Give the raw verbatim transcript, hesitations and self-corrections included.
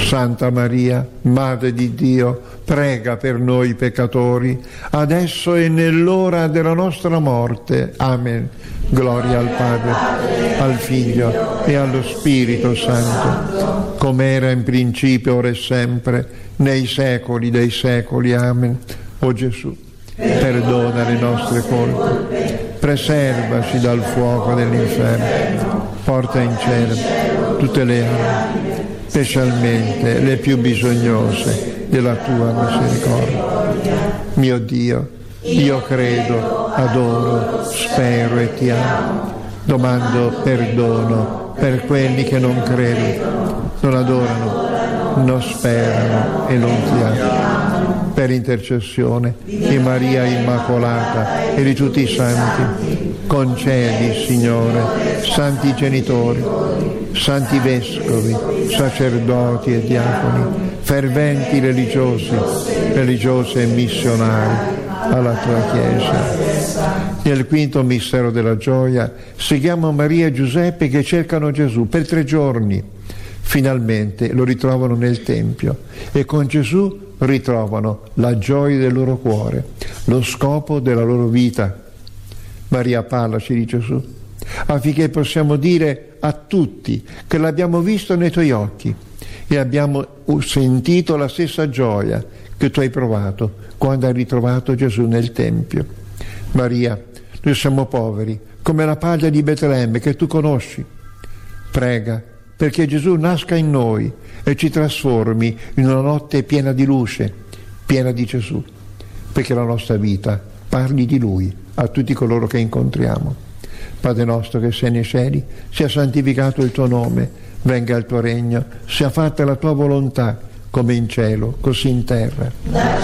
Santa Maria, Madre di Dio, prega per noi peccatori, adesso e nell'ora della nostra morte. Amen. Gloria al Padre, al Figlio e allo Spirito Santo, come era in principio, ora e sempre, nei secoli dei secoli. Amen. O Gesù, perdona le nostre colpe, preservaci dal fuoco dell'inferno, porta in cielo tutte le anime, specialmente le più bisognose della tua misericordia. Mio Dio, io credo, adoro, spero e ti amo. Domando perdono per quelli che non credono, non adorano, non sperano e non ti amano. Per intercessione di Maria Immacolata e di tutti i santi, concedi, Signore, santi genitori, santi vescovi, sacerdoti e diaconi, ferventi religiosi, religiose e missionari alla tua Chiesa. Nel quinto mistero della gioia seguiamo Maria e Giuseppe che cercano Gesù per tre giorni. Finalmente lo ritrovano nel Tempio e con Gesù ritrovano la gioia del loro cuore, lo scopo della loro vita. Maria, parlaci di Gesù, affinché possiamo dire a tutti che l'abbiamo visto nei tuoi occhi e abbiamo sentito la stessa gioia che tu hai provato quando hai ritrovato Gesù nel Tempio. Maria, noi siamo poveri, come la paglia di Betlemme che tu conosci. Prega perché Gesù nasca in noi e ci trasformi in una notte piena di luce, piena di Gesù, perché la nostra vita parli di Lui a tutti coloro che incontriamo. Padre nostro che sei nei cieli, sia santificato il tuo nome, venga il tuo regno, sia fatta la tua volontà, come in cielo, così in terra.